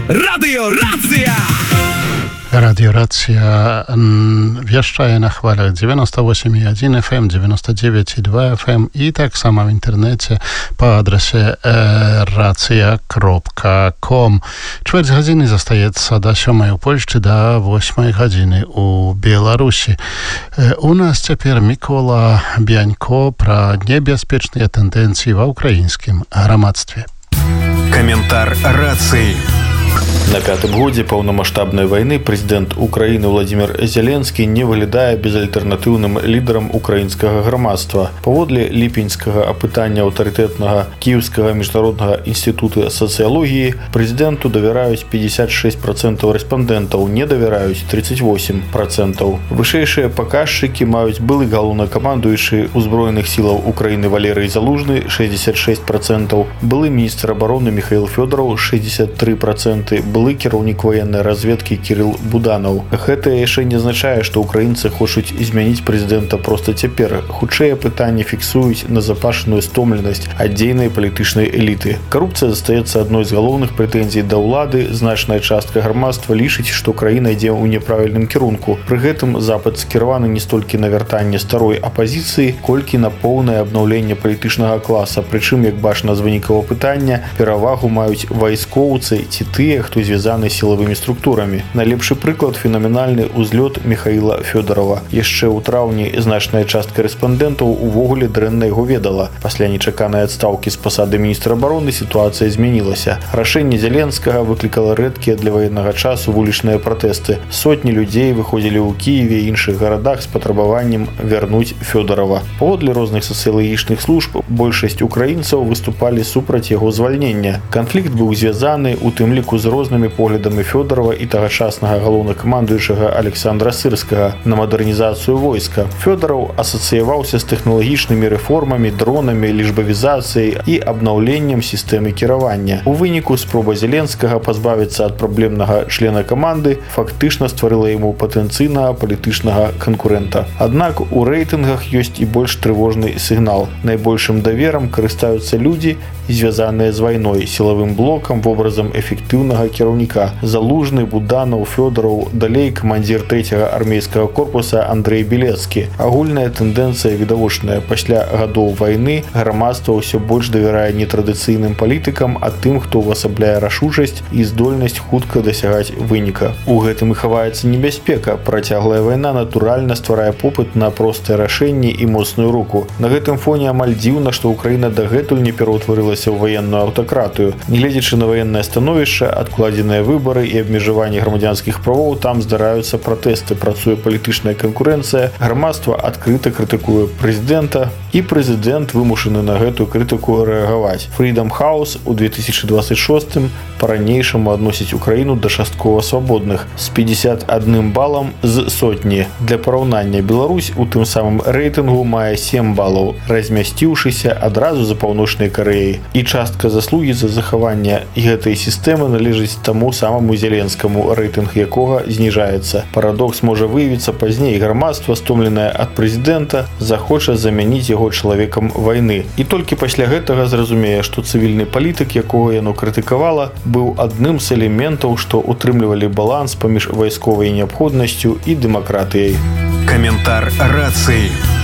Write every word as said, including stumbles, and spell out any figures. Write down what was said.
Радиорация! Радиорация вещает на хвалях девяносто восемь и один эф эм, девяносто девять и два эф эм и так само в интернете по адресе racja kropka com. Ćwierć godziny zostaje do siódmej u Polsce, do ósmej godziny u Białorusi. U nas теперь Mikola Biańko про небезпечные тенденции в украинском громадстве. Комментар рации. На пятым годзе паўнамаштабнай вайны прэзідэнт Украіны Владзімір Зеленскі не выглядае безальтэрнатыўным лідарам украінскага грамадства. Паводле ліпеньскага апытання аўтарытэтнага Кіеўскага міжнароднага інстытута сацыялогіі прэзідэнту давяраюць пятьдесят шесть процентов рэспандэнтаў, не давяраюць тридцать восемь процентов. Вышэйшыя паказчыкі маюць былы галоўнакамандуючы ўзброеных сілаў Украіны Валерый Залужны шестьдесят шесть процентов, былы міністр абароны Михаил Фёдоров шестьдесят три процента, былы кіраўнік военной разведкі Кирилл Буданов. Гэта яшчэ не азначае, што украінцы хочуць змяніць прэзідэнта проста цяпер. Хутчэй пытанні фіксуюць назапашаную стомленасць ад дзейнай палітычнай эліты. Карупцыя застаецца адной з галоўных прэтэнзій да ўлады. Значная частка грамадства лічыць, што краіна ідзе ў няправільным кірунку. Пры гэтым запад скіраваны не столькі на вяртанне старой апазіцыі, колькі на поўнае абнаўленне палітычнага класа. Прычым, як бачна з вынікаў апытання, перавагу маюць вайскоўцы ці тыя, хто звязаны сілавымі структурамі. Найлепшы прыклад – фенаменальны ўзлёт Михаила Фёдорова. Яшчэ ў траўні значная частка рэспандэнтаў увогуле дрэнна яго ведала. Пасля нечаканай адстаўкі з пасады міністра абароны сітуацыя змянілася. Рашэнне Зеленскага выклікала рэдкія для ваеннага часу вулічныя пратэсты. Сотні людзей выходзілі ў Кіеве і іншых гарадах з патрабаваннем вярнуць Фёдорова. Паводле розных сацыялагічных служб, большасць украінцаў выступалі супраць яго звальнення. Канфлікт быў звязаны, у тым ліку з рознымі поглядамі Фёдорова і тагачаснага галоўнакамандуючага Александра Сырскага на мадэрнізацыю войска. Фёдоров асацыяваўся з тэхналагічнымі рэформамі, дронамі, лічбавізацыяй і абнаўленнем сістэмы кіравання. У выніку спроба Зеленскага пазбавіцца ад праблемнага члена каманды фактычна стварыла яму патэнцыйнага палітычнага канкурэнта. Аднак у рэйтынгах ёсць і больш трывожны сігнал. Найбольшым даверам карыстаюцца людзі, звязаныя з вайной, сілавым блокам, вобразам эфектыўнага кіраўніка. Залужны, Буданов, Фёдоров, далей камандзір трэцяга армейскага корпуса Андрей Белецкі. Агульная тэндэнцыя відавочная. Пасля гадоў вайны грамадства ўсё больш давярае не традыцыйным палітыкам, а тым, хто ўвасабляе рашучасць і здольнасць хутка дасягаць выніка. У гэтым і хаваецца небяспека. Працяглая вайна натуральна стварае попыт на простыя рашэнні і моцную руку. На гэтым фоне амаль дзіўна, што Украіна дагэтуль не пераўтварылася ў ваенную аўтакратыю. Нягледзячы на ваеннае становішча, адкладзеныя выбары і абмежаванне грамадзянскіх правоў, там здараюцца пратэсты, працуе палітычная канкурэнцыя, грамадства адкрыта крытыкуе прэзідэнта і прэзідэнт вымушаны на гэтую крытыку рэагаваць. Freedom House у две тысячи двадцать шостым па-ранейшаму адносіць Украіну да часткова свабодных з пятьдесят одним балам з сотні. Для параўнання, Беларусь у тым самым рэйтынгу мае сем балаў, размясціўшыся адразу за Паўночнай Карэяй. І частка заслугі за захаванне гэтай сістэмы належыць таму самаму Зеленскаму, рэйтынг якога зніжаецца. Парадокс можа выявіцца пазней. Грамадства, стомленае ад прэзідэнта, захоча замяніць яго чалавекам вайны. І толькі пасля гэтага зразумее, што цывільны палітык, якога яно крытыкавала, быў адным з элементаў, што утрымлівалі баланс паміж вайсковай неабходнасцю і дэмакратыяй. Комментар рации.